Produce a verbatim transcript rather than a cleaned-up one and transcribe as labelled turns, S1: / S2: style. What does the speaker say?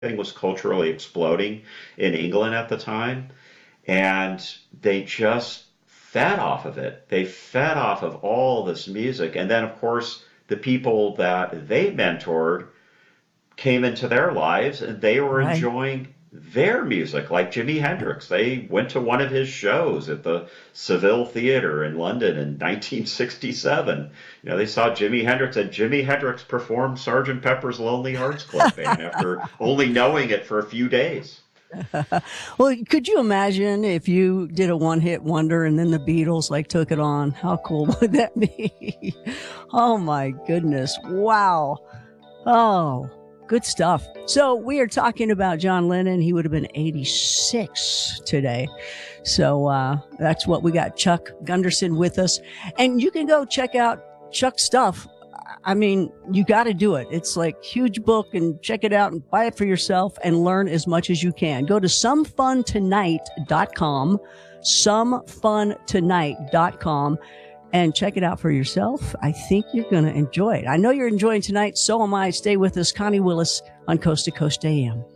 S1: was culturally exploding in England at the time, and they just fed off of it. They fed off of all this music, and then of course the people that they mentored came into their lives and they were
S2: Right.
S1: enjoying their music, like Jimi Hendrix. They went to one of his shows at the Seville Theater in London in nineteen sixty-seven. You know, they saw Jimi Hendrix, and Jimi Hendrix performed Sergeant Pepper's Lonely Hearts Club Band after only knowing it for a few days.
S2: Well, could you imagine if you did a one hit wonder and then the Beatles like took it on? How cool would that be? Oh my goodness. Wow. Oh, good stuff. So we are talking about John Lennon. He would have been eighty-six today. So uh, that's what we got. Chuck Gunderson with us. And you can go check out Chuck's stuff. I mean, you got to do it. It's like huge book, and check it out and buy it for yourself and learn as much as you can. Go to some fun tonight dot com, some fun tonight dot com, and check it out for yourself. I think you're going to enjoy it. I know you're enjoying tonight. So am I. Stay with us. Connie Willis on Coast to Coast A M.